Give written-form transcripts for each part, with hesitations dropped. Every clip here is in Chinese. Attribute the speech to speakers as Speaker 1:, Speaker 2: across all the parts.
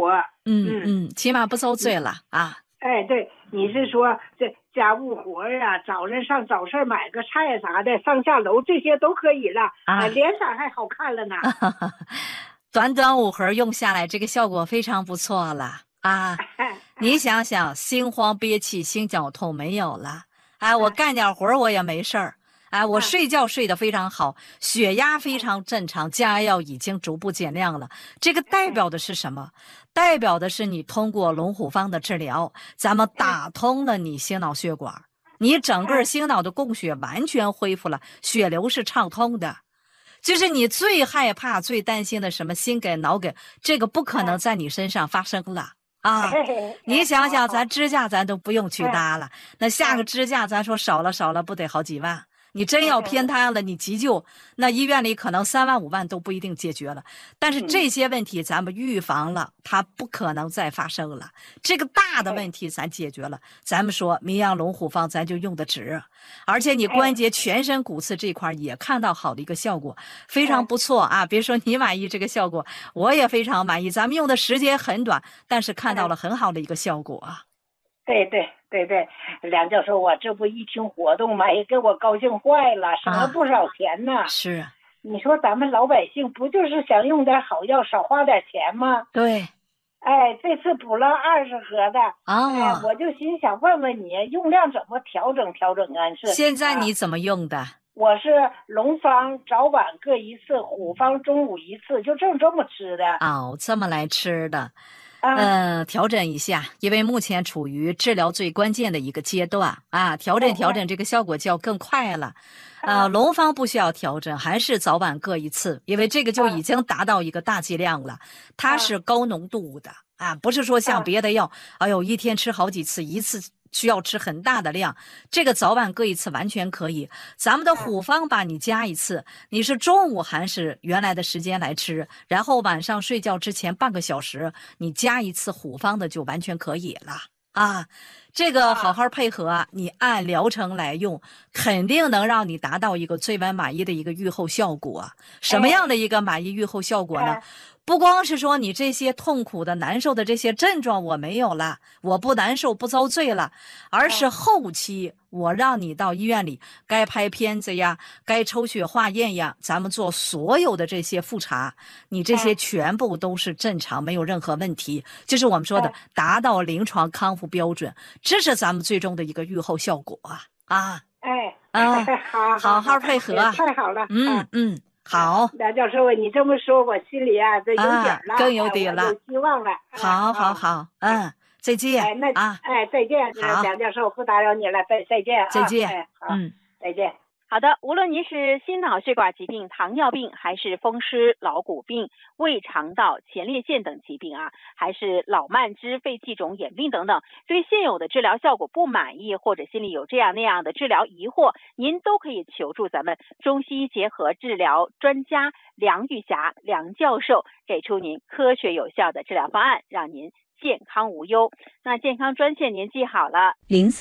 Speaker 1: 活。
Speaker 2: 起码不遭罪了啊。
Speaker 1: 哎，对，你是说这家务活呀，早上上早市买个菜啥的，上下楼这些都可以了啊，脸色还好看了呢。
Speaker 2: 短短5盒用下来，这个效果非常不错了啊！你想想，心慌憋气、心绞痛没有了，哎，我干点活我也没事儿，哎，我睡觉睡得非常好，血压非常正常，降压药已经逐步减量了。这个代表的是什么？代表的是你通过龙虎方的治疗，咱们打通了你心脑血管，你整个心脑的供血完全恢复了，血流是畅通的。就是你最害怕、最担心的什么心梗、脑梗，这个不可能在你身上发生了啊！你想想，咱支架咱都不用去搭了，那下个支架咱说少了不得好几万？你真要偏瘫了，你急救，那医院里可能3万5万都不一定解决了。但是这些问题咱们预防了，它不可能再发生了。这个大的问题咱解决了，咱们说名扬龙虎方咱就用的值，而且你关节全身骨刺这块也看到好的一个效果，非常不错啊！别说你满意这个效果，我也非常满意。咱们用的时间很短，但是看到了很好的一个效果啊。
Speaker 1: 对，梁教授，我这不一听活动嘛，也给我高兴坏了，省了不少钱呢。
Speaker 2: 是，
Speaker 1: 你说咱们老百姓不就是想用点好药，少花点钱吗？
Speaker 2: 对。
Speaker 1: 哎，这次补了20盒的哎，我就心想问问你，用量怎么调整啊？是
Speaker 2: 现在你怎么用的？
Speaker 1: 我是龙方早晚各一次，虎方中午一次，就这么吃的。
Speaker 2: 这么来吃的。调整一下，因为目前处于治疗最关键的一个阶段啊，调整这个效果就要更快了。龙方不需要调整，还是早晚各一次，因为这个就已经达到一个大剂量了，它是高浓度的啊，不是说像别的药，哎呦，一天吃好几次，一次需要吃很大的量，这个早晚各一次完全可以。咱们的虎方吧，你加一次，你是中午还是原来的时间来吃，然后晚上睡觉之前半个小时，你加一次虎方的就完全可以了啊。这个好好配合，你按疗程来用，肯定能让你达到一个最为满意的一个预后效果。什么样的一个满意预后效果呢？不光是说你这些痛苦的难受的这些症状我没有了，我不难受不遭罪了，而是后期我让你到医院里该拍片子呀，该抽血化验呀，咱们做所有的这些复查，你这些全部都是正常，没有任何问题，就是我们说的达到临床康复标准，这是咱们最终的一个预后效果啊。好好配合，
Speaker 1: 太好了。
Speaker 2: 好，
Speaker 1: 梁教授，你这么说，我心里这有底了，
Speaker 2: 更有底了，
Speaker 1: 有希望了。
Speaker 2: 好，再见。
Speaker 1: 再见，梁教授，不打扰你了，再见。
Speaker 2: 再见，
Speaker 1: 再见。
Speaker 3: 好的，无论您是心脑血管疾病、糖尿病，还是风湿、老骨病、胃肠道、前列腺等疾病还是脑慢支、肺气肿、眼病等等，对现有的治疗效果不满意，或者心里有这样那样的治疗疑惑，您都可以求助咱们中西医结合治疗专家梁玉霞梁教授，给出您科学有效的治疗方案，让您健康无忧。那健康专线您记好了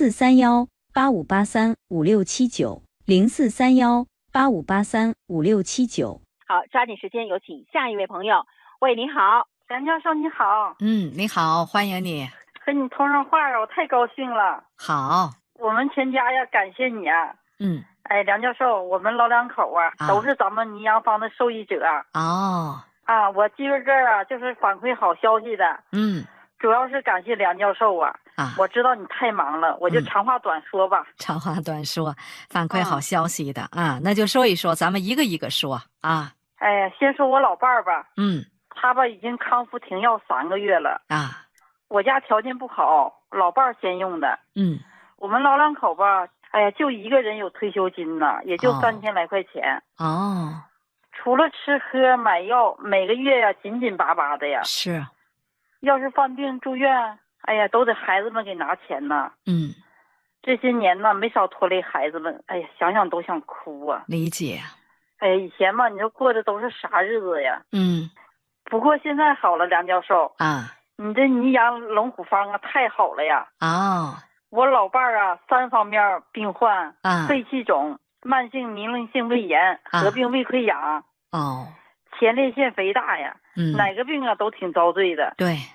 Speaker 4: 043185835679，043185835679。
Speaker 3: 好，抓紧时间有请下一位朋友。喂，你好。
Speaker 5: 梁教授你好。
Speaker 2: 你好，欢迎你。
Speaker 5: 和你通上话我太高兴了。
Speaker 2: 好，
Speaker 5: 我们全家要感谢你啊。梁教授，我们老两口都是咱们尼阳方的受益者。我今儿个就是反馈好消息的。主要是感谢梁教授我知道你太忙了，我就长话短说吧。
Speaker 2: 长话短说，反馈好消息的那就说一说，咱们一个一个说
Speaker 5: 先说我老伴儿吧。他已经康复停药3个月了我家条件不好，老伴儿先用的。我们老两口就一个人有退休金呢，也就3000来块钱。除了吃喝买药，每个月紧紧巴巴的呀。
Speaker 2: 是。
Speaker 5: 要是犯病住院，都得孩子们给拿钱呢。这些年呢，没少拖累孩子们，想想都想哭
Speaker 2: 理解。
Speaker 5: 以前嘛，你说过的都是啥日子呀？不过现在好了，梁教授你这尼阳龙虎方太好了呀。我老伴儿3方面病患，肺气肿、慢性凝淋性胃炎、合并胃溃疡，前列腺肥大呀，哪个病都挺遭罪的。
Speaker 2: 对，